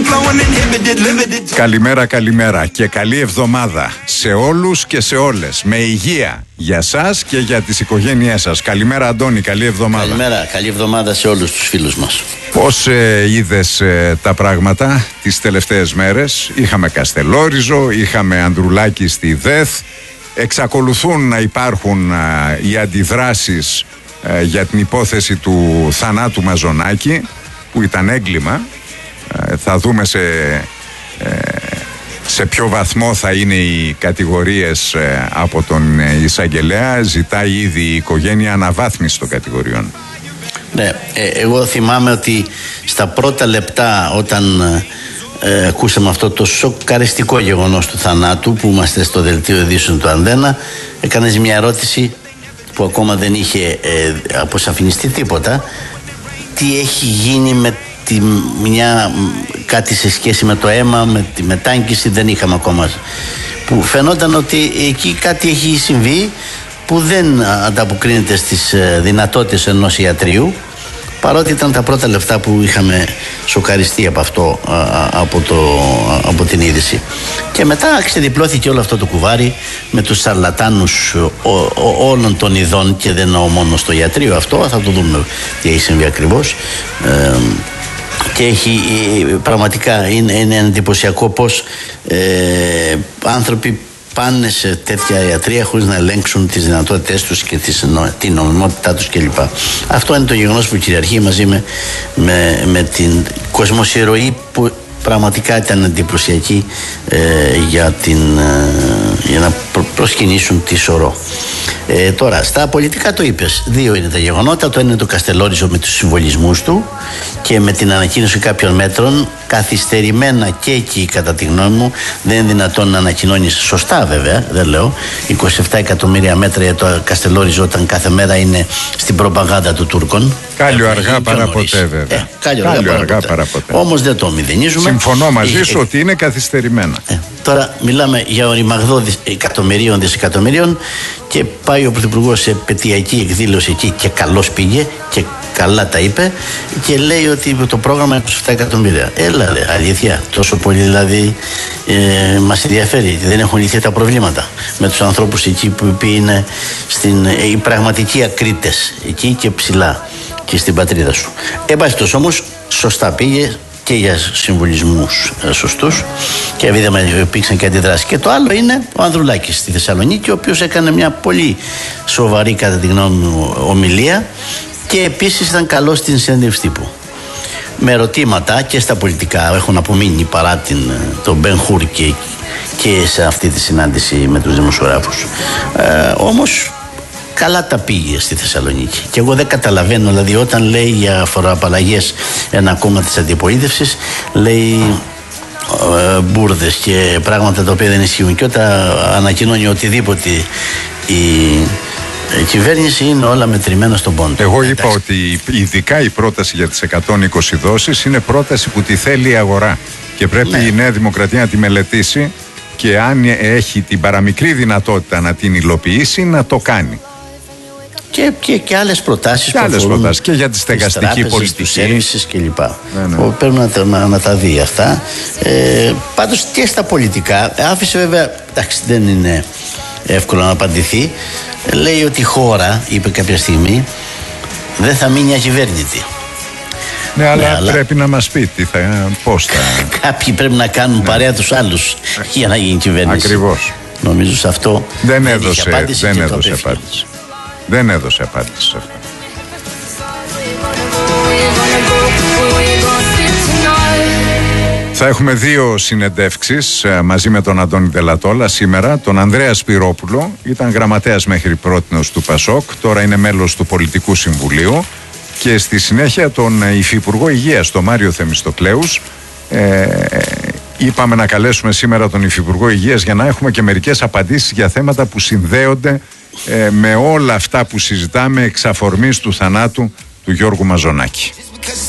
Καλημέρα, καλημέρα και καλή εβδομάδα σε όλους και σε όλες. Με υγεία για σας και για τις οικογένειές σας. Καλημέρα Αντώνη, καλή εβδομάδα. Καλημέρα, καλή εβδομάδα σε όλους τους φίλους μας. Πώς είδες τα πράγματα τις τελευταίες μέρες? Είχαμε Καστελόριζο, είχαμε Ανδρουλάκη στη ΔΕΘ. Εξακολουθούν να υπάρχουν οι αντιδράσεις για την υπόθεση του θανάτου Μαζονάκη, που ήταν έγκλημα. Θα δούμε σε ποιο βαθμό θα είναι οι κατηγορίες από τον εισαγγελέα. Ζητάει ήδη η οικογένεια αναβάθμιση των κατηγοριών. Ναι, εγώ θυμάμαι ότι στα πρώτα λεπτά όταν ακούσαμε αυτό το σοκαριστικό γεγονός του θανάτου, που είμαστε στο δελτίο ειδήσεων του Ανδένα, έκανες μια ερώτηση που ακόμα δεν είχε αποσαφινιστεί τίποτα. Τι έχει γίνει με κάτι σε σχέση με το αίμα, με τη μετάγγιση, δεν είχαμε ακόμα, που φαινόταν ότι εκεί κάτι έχει συμβεί που δεν ανταποκρίνεται στις δυνατότητες ενός ιατρίου, παρότι ήταν τα πρώτα λεπτά που είχαμε σοκαριστεί από αυτό, από την είδηση. Και μετά ξεδιπλώθηκε όλο αυτό το κουβάρι με τους σαρλατάνους όλων των ειδών, και δεν εννοώ μόνο στο ιατρείο αυτό, θα το δούμε τι έχει συμβεί ακριβώς. Και πραγματικά είναι εντυπωσιακό πως άνθρωποι πάνε σε τέτοια ιατρεία χωρίς να ελέγξουν τις δυνατότητές τους και την νομιμότητά τους κλπ. Αυτό είναι το γεγονός που κυριαρχεί, μαζί με την κοσμοσυρωή που πραγματικά ήταν εντυπωσιακή για να προσκυνήσουν τη Σωρό. Τώρα, στα πολιτικά το είπες. Δύο είναι τα γεγονότα. Το ένα είναι το Καστελόριζο με τους συμβολισμούς του και με την ανακοίνωση κάποιων μέτρων, καθυστερημένα και εκεί, κατά τη γνώμη μου. Δεν είναι δυνατόν να ανακοινώνεις σωστά, βέβαια, δεν λέω, 27 εκατομμύρια μέτρα για το Καστελόριζο όταν κάθε μέρα είναι στην προπαγάνδα του Τούρκων. Κάλιο αργά παρά ποτέ, βέβαια. Κάλιο αργά παρά ποτέ. Όμως δεν το μηδενίζουμε. Συμφωνώ μαζί σου ότι είναι καθυστερημένα. Τώρα μιλάμε για οριμαγδό δισεκατομμυρίων και πάει ο Πρωθυπουργός σε επαιτειακή εκδήλωση εκεί και καλώς πήγε και καλά τα είπε και λέει ότι το πρόγραμμα είναι 27 εκατομμύρια. Έλα, αλήθεια, τόσο πολύ δηλαδή μας ενδιαφέρει? Δεν έχουν λυθεί τα προβλήματα με τους ανθρώπους εκεί που είναι οι πραγματικοί ακρίτες εκεί και ψηλά και στην πατρίδα σου. Εμπάσχετος όμως, σωστά πήγε και για συμβολισμούς σωστούς και είδαμε υπήρξαν και αντιδράσεις. Και το άλλο είναι ο Ανδρουλάκης στη Θεσσαλονίκη, ο οποίος έκανε μια πολύ σοβαρή, κατά τη γνώμη μου, ομιλία και επίσης ήταν καλός στην συνέντευξη τύπου. Με ερωτήματα και στα πολιτικά έχουν απομείνει παρά τον Μπεν Χουρ και σε αυτή τη συνάντηση με τους δημοσιογράφους. Όμως καλά τα πήγε στη Θεσσαλονίκη. Και εγώ δεν καταλαβαίνω, δηλαδή, όταν λέει για φοροαπαλλαγές ένα κόμμα της αντιπολίτευσης, λέει μπουρδες και πράγματα τα οποία δεν ισχύουν. Και όταν ανακοινώνει οτιδήποτε η κυβέρνηση, είναι όλα μετρημένα στον πόντο. Εγώ είπα ότι ειδικά η πρόταση για τις 120 δόσεις είναι πρόταση που τη θέλει η αγορά. Και πρέπει η Νέα Δημοκρατία να τη μελετήσει και αν έχει την παραμικρή δυνατότητα να την υλοποιήσει, να το κάνει. Και άλλες προτάσεις και για τη στεγαστική πολιτική, τους services κλπ. Πρέπει να τα δει αυτά. Πάντως και στα πολιτικά άφησε, βέβαια, εντάξει, δεν είναι εύκολο να απαντηθεί. Λέει ότι η χώρα, είπε κάποια στιγμή, δεν θα μείνει ακυβέρνητη. Ναι, αλλά πρέπει να μας πει πώς θα... Κάποιοι πρέπει να κάνουν παρέα τους άλλους για να γίνει κυβέρνηση. Ακριβώς. Νομίζω σε αυτό δεν έδωσε απάντηση. Δεν έδωσε απάντηση σε αυτό. Θα έχουμε δύο συνεντεύξεις μαζί με τον Αντώνη Δελατόλα σήμερα. Τον Ανδρέα Σπυρόπουλο, ήταν γραμματέας μέχρι πρότινος του ΠΑΣΟΚ, τώρα είναι μέλος του Πολιτικού Συμβουλίου, και στη συνέχεια τον Υφυπουργό Υγείας, τον Μάριο Θεμιστοκλέους. Είπαμε να καλέσουμε σήμερα τον Υφυπουργό Υγείας για να έχουμε και μερικές απαντήσεις για θέματα που συνδέονται με όλα αυτά που συζητάμε εξ αφορμής του θανάτου του Γιώργου Μαζονάκη.